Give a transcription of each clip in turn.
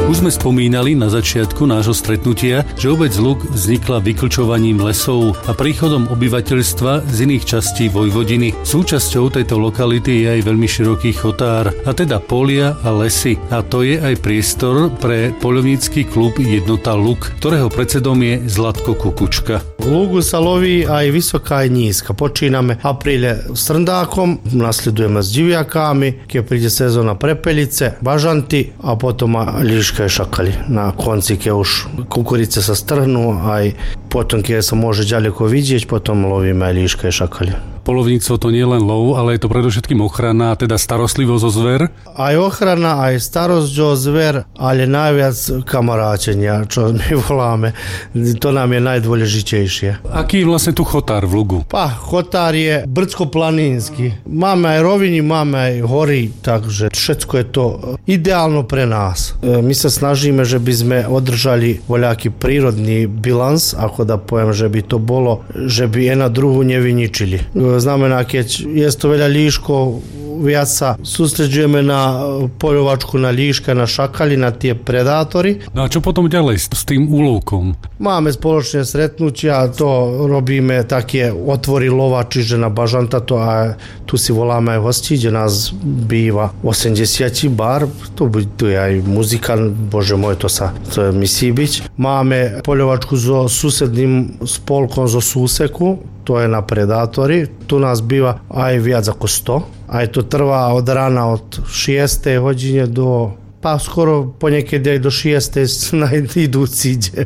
Už sme spomínali na začiatku nášho stretnutia, že obec Luk vznikla vyklčovaním lesov a príchodom obyvateľstva z iných častí Vojvodiny. Súčasťou tejto lokality je aj veľmi široký chotár, a teda polia a lesy. A to je aj priestor pre poľovnícky klub Jednota Luk, ktorého predsedom je Zlatko Kukučka. V Lugu sa loví aj vysoká aj nízka. Počíname apríle s trndákom, nasledujeme s divjakami, keď príde sezóna prepelice, bažanty a potom líška šakali. Na konci, keď už kukurice sa strhnú, aj potom, keď sa môže ďaleko vidieť, potom lovíme aj líška i šakali. Polovníctvo to nie len lov, ale je to predovšetkým ochrana, teda starostlivosť o zver? Aj ochrana, aj starosť o zver, ale najviac kamaráčenia, čo my voláme. To nám je najdôležitejšie. Aký je vlastne tu chotár v Lugu? Chotár je brdsko-planinský. Máme aj roviny, máme aj hory, takže všetko je to ideálno pre nás. My sa snažíme, že by sme održali voľaký prírodný bilans, ako da poviem, že by to bolo, že by jedna druhu nevyničili. Znamená, keď je to veľa líškov, viac sa sústreďujeme na poľovačku na líška, na šakali, na tie predátory. No a čo potom ďalej s tým úlovkom? Máme spoločné stretnutia, to robíme také otvory lova, čiže na bažanta to a tu si voláme aj hostí, kde nás býva 80 bar, tu je aj muzika, bože môj, to musí byť. Máme poľovačku so susedným spolkom zo Súseku, to je na predátori. Tu nás býva aj viac ako 100. Aj to trvá od rána od 6. hodine do skoro ponekedy aj do 6. idúci ide.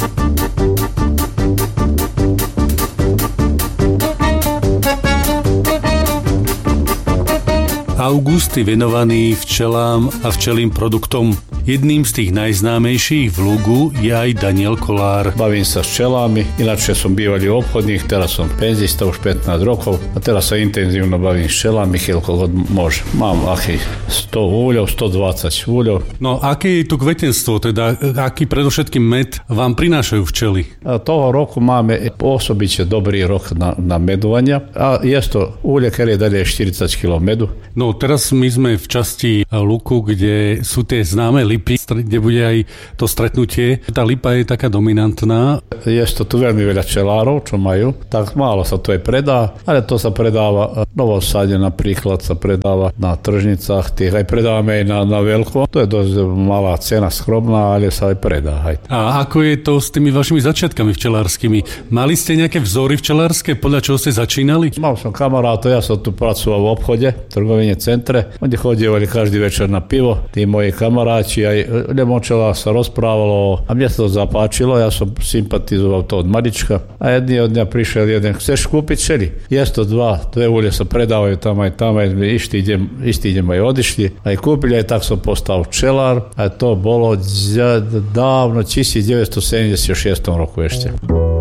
August je venovaný včelám a včelým produktom. Jedným z tých najznámejších v Lugu je aj Daniel Kolár. Bavím sa s včelami, inače som bývalý obchodník, teraz som penzista už 15 rokov a teraz sa intenzívno bavím s včelami, koľko môžem. Mám 100 úľov, 120 úľov. No aké je tu kvetenstvo, teda aký predovšetkým med vám prinášajú včely? A toho roku máme osobične dobrý rok na medovania a je to úľe, ktoré dajú 40 kg medu. No teraz my sme v časti Luku, kde sú tie známe lipy, kde bude aj to stretnutie. Tá lipa je taká dominantná. Je to tu veľmi veľa včelárov, čo majú, tak málo sa to aj predá, ale to sa predáva Novosade napríklad, sa predáva na tržnicách, tých aj predávame aj na veľko. To je dosť malá cena, skromná, ale sa aj predá. Aj. A ako je to s tými vašimi začiatkami včelárskymi? Mali ste nejaké vzory včelárske, podľa čoho ste začínali? Mal som kamarátov, ja som tu pracoval v obchode, v trgovine centre. Oni chodívali každý večer na pivo, tí moji kamaráti, aj Lemočela sa rozprávalo a mne sa to zapáčilo, ja som sympatizoval to od malička a jedného dňa prišiel jeden, chceš kúpiť včely? Je to dve úľe sa predávajú tam aj istý idem aj odišli, aj kúpili, aj tak som postal včelár a to bolo dávno 1976 roku ešte.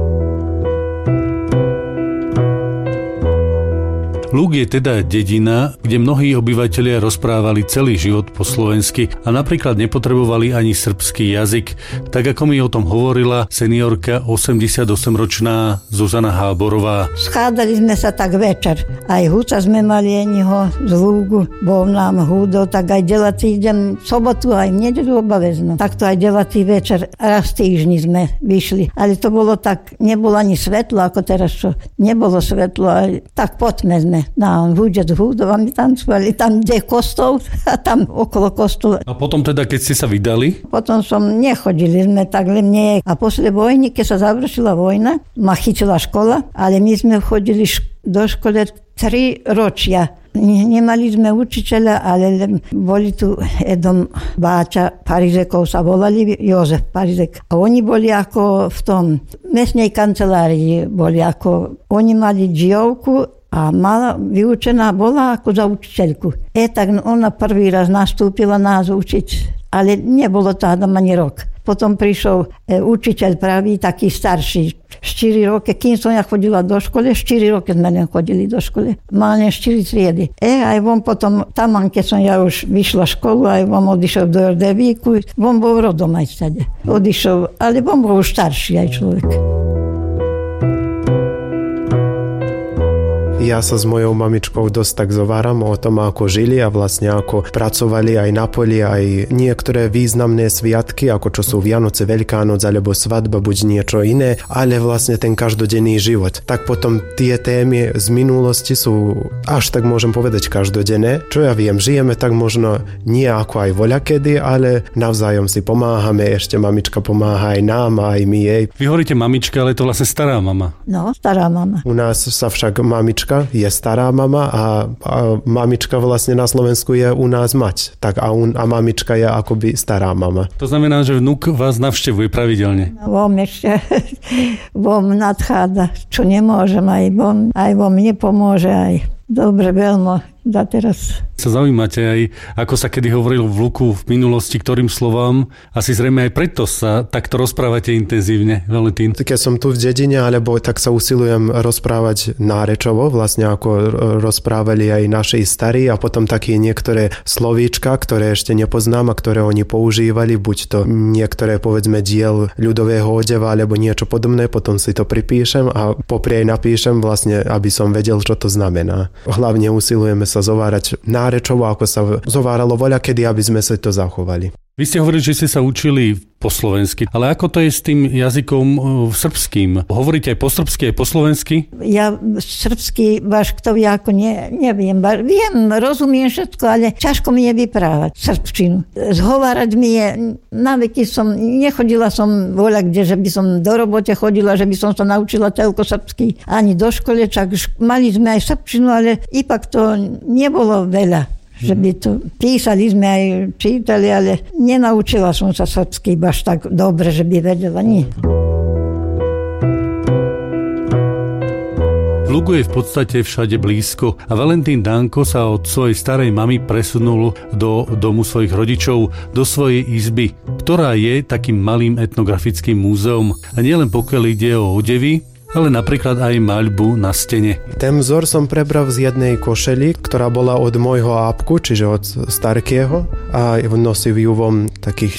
Luk je teda dedina, kde mnohí obyvatelia rozprávali celý život po slovensky a napríklad nepotrebovali ani srbský jazyk, tak ako mi o tom hovorila seniorka 88-ročná Zuzana Háborová. Schádzali sme sa tak večer. Aj húca sme mali eniho z Lugu, bol nám húdo, tak aj delací idem v sobotu, aj v nedeľu obavezno. Takto aj delací večer, raz v týždni sme vyšli. Ale to bolo tak, nebolo ani svetlo, ako teraz čo. Nebolo svetlo, ale tak potme sme. Na húde s húdovami tancovali, tam kde je kostol a tam okolo kostola. A potom teda, keď ste sa vydali? Potom nechodili sme tak len nie. A posle vojny, keď sa završila vojna, ma chytila škola, ale my sme chodili do škole 3 ročia. Nemali sme učiteľa, ale boli tu Edom Báča, Parizekov sa volali, Jozef Parizek. A oni boli ako v tom mesnej kancelárii, oni mali džijovku a vyučená bola ako za učiteľku. Tak ona prvý raz nastúpila nás učiť, ale nebolo to ani rok. Potom prišiel učiteľ pravý, taký starší, 4 roky, kým som ja chodila do školy, 4 roky sme len chodili do školy. Mal len 4 triedy. Aj on potom, tam, keď som ja už vyšla školu, aj on odišiel do Ordevíku, on bol rodom aj stade. Odišiel, ale on bol už starší aj človek. Ja sa s mojou mamičkou dosť tak zováram o tom, ako žili a vlastne ako pracovali aj na poli, aj niektoré významné sviatky, ako čo sú Vianoce, Veľká noc alebo svadba, buď niečo iné, ale vlastne ten každodenný život. Tak potom tie témy z minulosti sú až tak môžem povedať každodenné. Čo ja viem, žijeme tak možno nie ako aj voľakedy, ale navzájom si pomáhame, ešte mamička pomáha aj nám, aj my jej. Vy hovoríte mamička, ale je to vlastne stará mama. No, stará mama. U nás sa však mamička je stará mama a mamička vlastne na Slovensku je u nás mať. Tak a mamička je akoby stará mama. To znamená, že vnuk vás navštevuje pravidelne. Vom ešte, nadchádza, čo nemôžem, aj vo mne pomôže, aj dobre, veľmi. Da teraz. Sa zaujímate aj, ako sa kedy hovorilo v Luku v minulosti, ktorým slovám. Asi zrejme aj preto sa takto rozprávate intenzívne, Valentín. Keď som tu v dedine, alebo tak sa usilujem rozprávať nárečovo, vlastne ako rozprávali aj naši starí a potom také niektoré slovíčka, ktoré ešte nepoznám a ktoré oni používali, buď to niektoré povedzme diel ľudového odeva alebo niečo podobné, potom si to pripíšem a popri napíšem vlastne, aby som vedel, čo to znamená. Hlavne usilujeme sa zovárať nárečovo, ako sa zováralo voľakedy, aby sme sa to zachovali. Vy ste hovorili, že ste sa učili po slovensky, ale ako to je s tým jazykom srbským? Hovoríte aj po srbsky, aj po slovensky? Ja srbsky, baš kto vie, ako neviem. Viem, rozumiem všetko, ale ťažko mi je vyprávať srbštinu. Zhovárať mi je, naveky nechodila som voľa kde, že by som do robote chodila, že by som sa naučila toľko srbsky. Ani do školy, čak mali sme aj srbštinu, ale ipak to nebolo veľa. Že by to písali sme aj čítali, ale nenaučila som sa srbsky baš tak dobre, že by vedela nie. V Lugu je v podstate všade blízko a Valentín Danko sa od svojej starej mamy presunul do domu svojich rodičov, do svojej izby, ktorá je takým malým etnografickým múzeum. A nielen pokiaľ ide o odevy, ale napríklad aj maľbu na stene. Ten vzor som prebral z jednej košely, ktorá bola od môjho ápku, čiže od starkého a nosil ju vo takých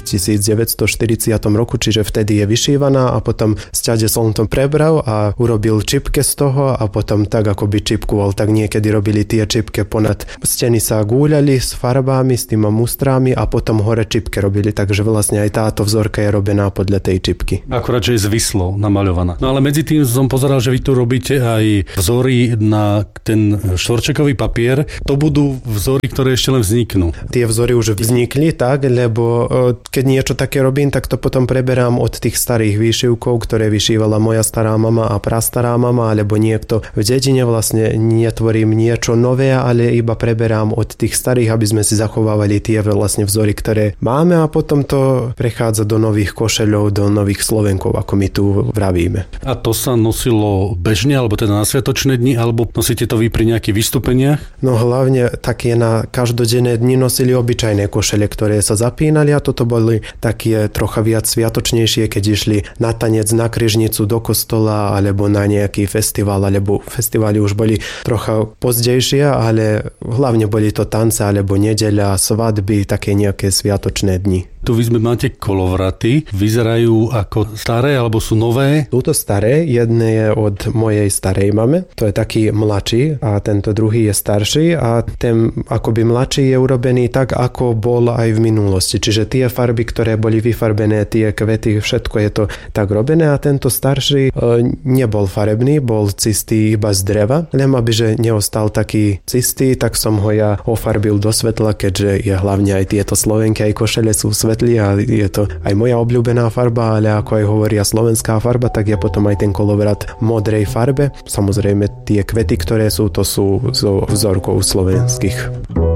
1940 roku, čiže vtedy je vyšívaná a potom sťade som to prebral a urobil čipke z toho a potom tak ako by čipkoval, tak niekedy robili tie čipke ponad steny sa gúľali s farbami, s týma mustrami a potom hore čipke robili, takže vlastne aj táto vzorka je robená podľa tej čipky. Akurát, že je zvislo namaľovaná. No ale medzi tým som pozeral, že vy tu robíte aj vzory na ten štvorčekový papier. To budú vzory, ktoré ešte len vzniknú. Tie vzory už vznikli tak, lebo keď niečo také robím, tak to potom preberám od tých starých výšivkov, ktoré vyšívala moja stará mama a prastará mama, alebo niekto v dedine. Vlastne netvorím niečo nové, ale iba preberám od tých starých, aby sme si zachovávali tie vlastne vzory, ktoré máme a potom to prechádza do nových košeľov, do nových Slovenkov, ako my tu vravíme. A to sa nosilo bežne, alebo teda na sviatočné dni, alebo nosíte to vy pri nejakých vystúpeniach? No hlavne také na každodenné dni nosili obyčajné košele, ktoré sa zapínali a toto boli také trocha viac sviatočnejšie, keď išli na tanec, na križnicu, do kostola alebo na nejaký festival, alebo festivály už boli trocha pozdejšie, ale hlavne boli to tance alebo nedeľa, svadby, také nejaké sviatočné dni. Tu vy máte kolovraty, vyzerajú ako staré alebo sú nové? Sú to staré, jedné je od mojej starej mame, to je taký mladší a tento druhý je starší a ten akoby mladší je urobený tak, ako bol aj v minulosti. Čiže tie farby, ktoré boli vyfarbené, tie kvety, všetko je to tak robené a tento starší nebol farebný, bol cistý iba z dreva, len aby že neostal taký cistý, tak som ho ja ofarbil do svetla, keďže je hlavne aj tieto Slovenky, aj košele sú svetlé a je to aj moja obľúbená farba, ale ako aj hovoria slovenská farba, tak je potom aj ten kolovrat v modrej farbe. Samozrejme tie kvety, ktoré sú, to sú zo vzorkov slovenských.